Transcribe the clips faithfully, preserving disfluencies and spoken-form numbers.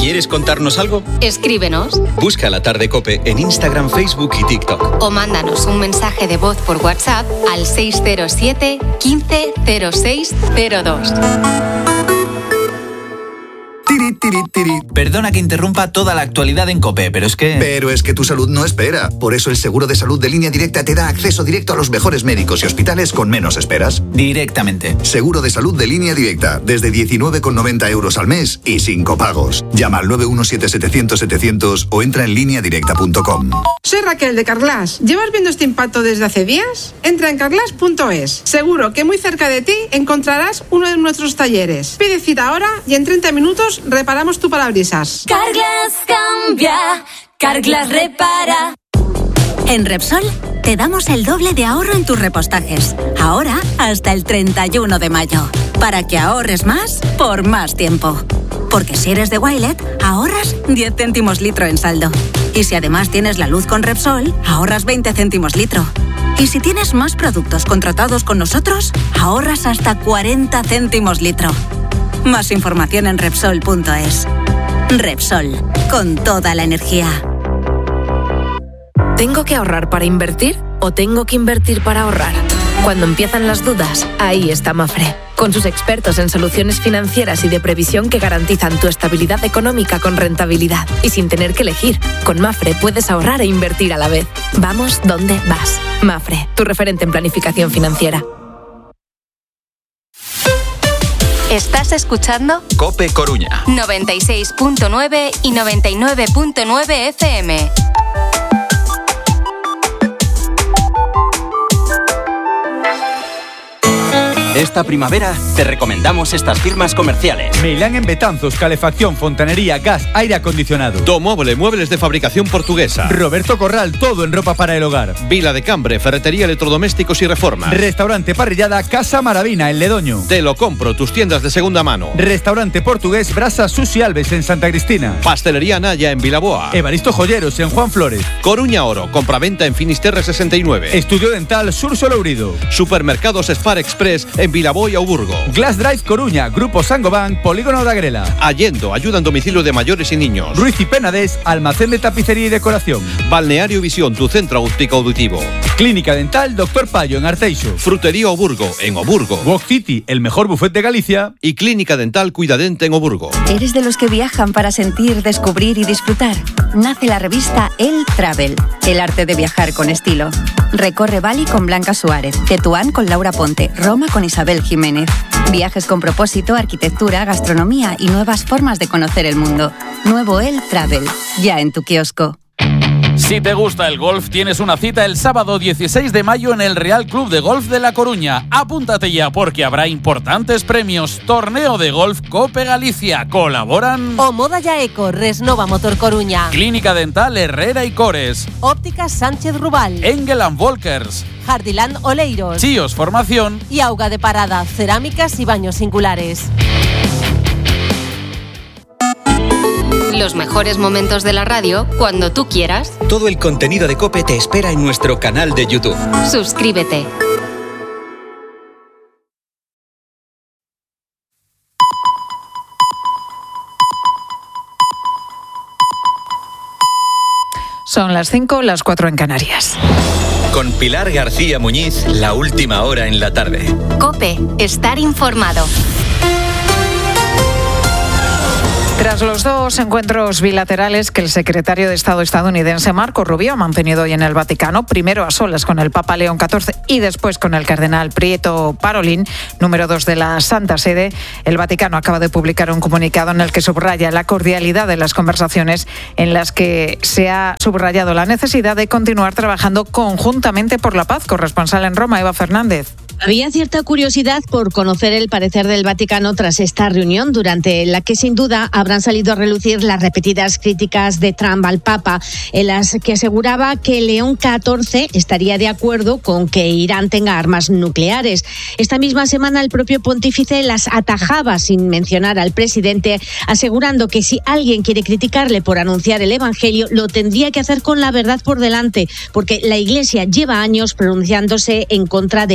¿Quieres contarnos algo? Escríbenos. Busca La Tarde COPE en Instagram, Facebook y TikTok. O mándanos un mensaje de voz por WhatsApp al seis cero siete, quince, cero seis cero dos. Tiri, tiri, tiri. Perdona que interrumpa toda la actualidad en COPE, pero es que... Pero es que tu salud no espera. Por eso el seguro de salud de Línea Directa te da acceso directo a los mejores médicos y hospitales con menos esperas. Directamente. Seguro de salud de Línea Directa, desde diecinueve con noventa euros al mes y sin copagos. Llama al nueve uno siete, setecientos, setecientos o entra en línea directa punto com. Soy Raquel de Carglass. ¿Llevas viendo este impacto desde hace días? Entra en carglass punto es. Seguro que muy cerca de ti encontrarás uno de nuestros talleres. Pide cita ahora y en treinta minutos reparamos tu parabrisas. Carglass cambia, Carglass repara. En Repsol te damos el doble de ahorro en tus repostajes. Ahora hasta el treinta y uno de mayo. Para que ahorres más por más tiempo. Porque si eres de Wilet, ahorras diez céntimos litro en saldo. Y si además tienes la luz con Repsol, ahorras veinte céntimos litro. Y si tienes más productos contratados con nosotros, ahorras hasta cuarenta céntimos litro. Más información en Repsol punto es. Repsol, con toda la energía. ¿Tengo que ahorrar para invertir o tengo que invertir para ahorrar? Cuando empiezan las dudas, ahí está Mafre, con sus expertos en soluciones financieras y de previsión que garantizan tu estabilidad económica con rentabilidad. Y sin tener que elegir, con Mafre puedes ahorrar e invertir a la vez. Vamos donde vas. Mafre, tu referente en planificación financiera. ¿Estás escuchando? COPE Coruña. noventa y seis punto nueve y noventa y nueve punto nueve F M. Esta primavera te recomendamos estas firmas comerciales. Meilán en Betanzos, calefacción, fontanería, gas, aire acondicionado. Domoble, muebles de fabricación portuguesa. Roberto Corral, todo en ropa para el hogar. Vila de Cambre, ferretería, electrodomésticos y reformas. Restaurante Parrillada Casa Maravina en Ledoño. Te lo compro, tus tiendas de segunda mano. Restaurante portugués Brasa Susi Alves en Santa Cristina. Pastelería Naya en Vilaboa. Evaristo Joyeros en Juan Flores. Coruña Oro, compraventa en Finisterre sesenta y nueve. Estudio Dental Sur Solourido. Supermercados Spar Express en Vilaboa y Auburgo. Glass Drive Coruña, Grupo Sangoban, Polígono de Agrela. Allendo, ayuda en domicilio de mayores y niños. Ruiz y Penades, almacén de tapicería y decoración. Balneario Visión, tu centro óptico auditivo. Clínica Dental Doctor Payo en Arteixo. Frutería Oburgo en Oburgo. Walk City, el mejor buffet de Galicia. Y Clínica Dental Cuidadente en Oburgo. ¿Eres de los que viajan para sentir, descubrir y disfrutar? Nace la revista El Travel, el arte de viajar con estilo. Recorre Bali con Blanca Suárez, Tetuán con Laura Ponte, Roma con Isabel Jiménez. Viajes con propósito, arquitectura, gastronomía y nuevas formas de conocer el mundo. Nuevo El Travel, ya en tu kiosco. Si te gusta el golf, tienes una cita el sábado dieciséis de mayo en el Real Club de Golf de La Coruña. Apúntate ya porque habrá importantes premios. Torneo de Golf Cope Galicia. Colaboran... Omoda Yaeco, Resnova Motor Coruña. Clínica Dental Herrera y Cores. Ópticas Sánchez Rubal. Engel and Volkers. Jardiland Oleiros. Chíos Formación. Y Auga de Parada, cerámicas y baños singulares. Los mejores momentos de la radio cuando tú quieras. Todo el contenido de COPE te espera en nuestro canal de YouTube. Suscríbete. Son las cinco, las cuatro en Canarias. Con Pilar García Muñiz, la última hora en la tarde. COPE, estar informado. Tras los dos encuentros bilaterales que el secretario de Estado estadounidense Marco Rubio ha mantenido hoy en el Vaticano, primero a solas con el Papa León catorce y después con el cardenal Prieto Parolin, número dos de la Santa Sede, el Vaticano acaba de publicar un comunicado en el que subraya la cordialidad de las conversaciones, en las que se ha subrayado la necesidad de continuar trabajando conjuntamente por la paz. Corresponsal en Roma, Eva Fernández. Había cierta curiosidad por conocer el parecer del Vaticano tras esta reunión, durante la que sin duda habrán salido a relucir las repetidas críticas de Trump al Papa, en las que aseguraba que León catorce estaría de acuerdo con que Irán tenga armas nucleares. Esta misma semana el propio pontífice las atajaba sin mencionar al presidente, asegurando que si alguien quiere criticarle por anunciar el Evangelio, lo tendría que hacer con la verdad por delante, porque la Iglesia lleva años pronunciándose en contra de todas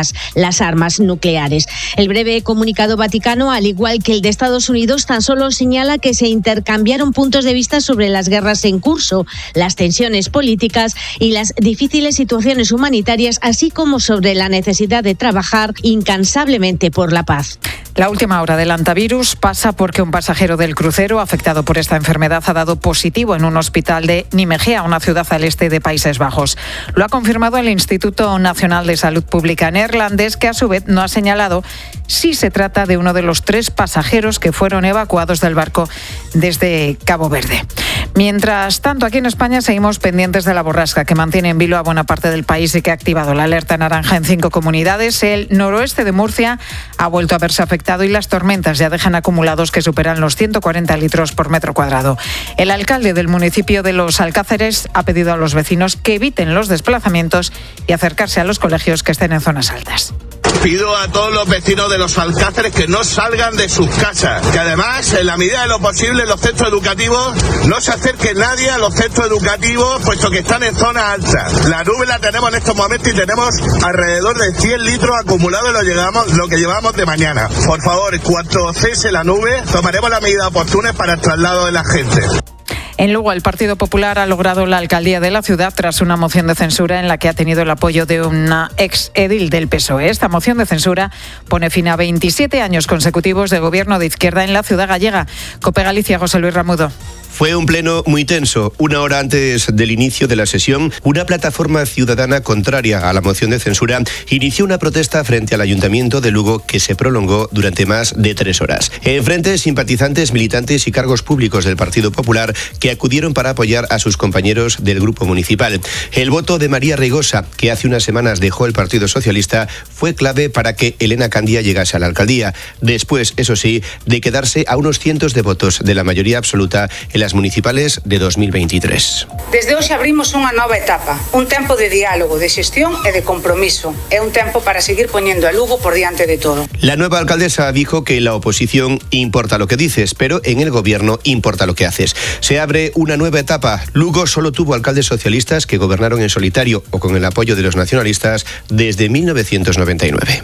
todas las armas nucleares. El breve comunicado vaticano, al igual que el de Estados Unidos, tan solo señala que se intercambiaron puntos de vista sobre las guerras en curso, las tensiones políticas y las difíciles situaciones humanitarias, así como sobre la necesidad de trabajar incansablemente por la paz. La última hora del antivirus pasa porque un pasajero del crucero afectado por esta enfermedad ha dado positivo en un hospital de Nimegea, una ciudad al este de Países Bajos. Lo ha confirmado el Instituto Nacional de Salud Pública neerlandés, que a su vez no ha señalado si se trata de uno de los tres pasajeros que fueron evacuados del barco desde Cabo Verde. Mientras tanto, aquí en España seguimos pendientes de la borrasca que mantiene en vilo a buena parte del país y que ha activado la alerta naranja en cinco comunidades. El noroeste de Murcia ha vuelto a verse afectado y las tormentas ya dejan acumulados que superan los ciento cuarenta litros por metro cuadrado. El alcalde del municipio de Los Alcázares ha pedido a los vecinos que eviten los desplazamientos y acercarse a los colegios que estén en zonas altas. Pido a todos los vecinos de Los Alcázares que no salgan de sus casas, que además, en la medida de lo posible, en los centros educativos no se acerque nadie a los centros educativos, puesto que están en zonas altas. La nube la tenemos en estos momentos y tenemos alrededor de cien litros acumulados, lo, llegamos, lo que llevamos de mañana. Por favor, cuando cese la nube, tomaremos las medidas oportunas para el traslado de la gente. En Lugo, el Partido Popular ha logrado la alcaldía de la ciudad tras una moción de censura en la que ha tenido el apoyo de una ex edil del P S O E. Esta moción de censura pone fin a veintisiete años consecutivos de gobierno de izquierda en la ciudad gallega. COPE Galicia, José Luis Ramudo. Fue un pleno muy tenso. Una hora antes del inicio de la sesión, una plataforma ciudadana contraria a la moción de censura inició una protesta frente al Ayuntamiento de Lugo que se prolongó durante más de tres horas. Enfrente, simpatizantes, militantes y cargos públicos del Partido Popular que acudieron para apoyar a sus compañeros del grupo municipal. El voto de María Reigosa, que hace unas semanas dejó el Partido Socialista, fue clave para que Elena Candía llegase a la alcaldía. Después, eso sí, de quedarse a unos cientos de votos de la mayoría absoluta en la las municipales de dos mil veintitrés. Desde hoxe abrimos unha nova etapa, un tempo de diálogo, de xestión e de compromiso. É un tempo para seguir poñendo a Lugo por diante de todo. La nueva alcaldesa dijo que la oposición importa lo que dices, pero en el gobierno importa lo que haces. Se abre una nueva etapa. Lugo solo tuvo alcaldes socialistas que gobernaron en solitario o con el apoyo de los nacionalistas desde mil novecientos noventa y nueve.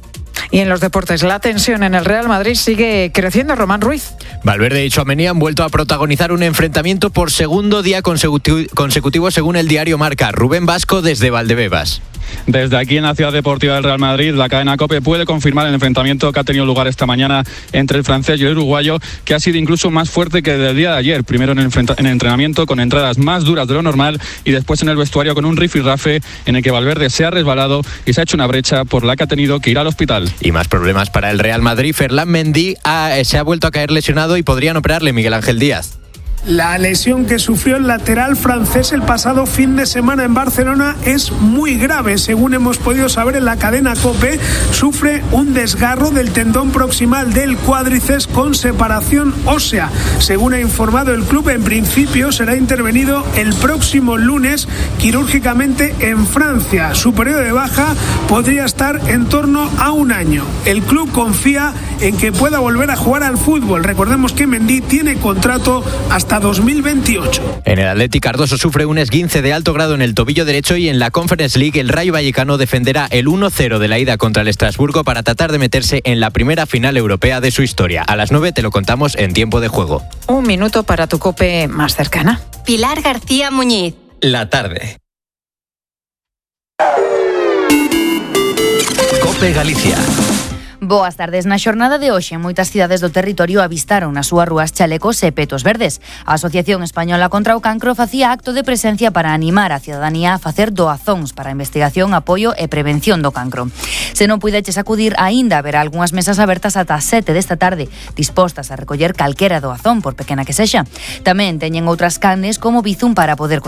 Y en los deportes, la tensión en el Real Madrid sigue creciendo. Román Ruiz. Valverde y Tchouaméni han vuelto a protagonizar un enfrentamiento por segundo día consecutivo, consecutivo según el diario Marca. Rubén Vasco desde Valdebebas. Desde aquí en la ciudad deportiva del Real Madrid, la cadena COPE puede confirmar el enfrentamiento que ha tenido lugar esta mañana entre el francés y el uruguayo, que ha sido incluso más fuerte que el día de ayer. Primero en el, en el entrenamiento con entradas más duras de lo normal y después en el vestuario con un rifirrafe en el que Valverde se ha resbalado y se ha hecho una brecha por la que ha tenido que ir al hospital. Y más problemas para el Real Madrid. Ferland Mendy ha, se ha vuelto a caer lesionado y podrían operarle. Miguel Ángel Díaz. La lesión que sufrió el lateral francés el pasado fin de semana en Barcelona es muy grave. Según hemos podido saber en la cadena COPE, sufre un desgarro del tendón proximal del cuádriceps con separación ósea. Según ha informado el club, en principio será intervenido el próximo lunes quirúrgicamente en Francia. Su periodo de baja podría estar en torno a un año. El club confía en que pueda volver a jugar al fútbol. Recordemos que Mendy tiene contrato hasta hasta dos mil veintiocho. En el Athletic, Cardoso sufre un esguince de alto grado en el tobillo derecho y en la Conference League el Rayo Vallecano defenderá el uno cero de la ida contra el Estrasburgo para tratar de meterse en la primera final europea de su historia. A las nueve te lo contamos en Tiempo de Juego. Un minuto para tu COPE más cercana. Pilar García Muñiz. La tarde. COPE Galicia. Boas tardes. Na xornada de hoxe, moitas cidades do territorio avistaron nas súas rúas chalecos e petos verdes. A Asociación Española contra o Cancro facía acto de presencia para animar a cidadanía a facer doazóns para a investigación, apoio e prevención do cancro. Se non puideches acudir, aínda haberá algunhas mesas abertas ata as sete desta tarde, dispostas a recoller calquera doazón, por pequena que sexa. Tamén teñen outras canles como Bizum para poder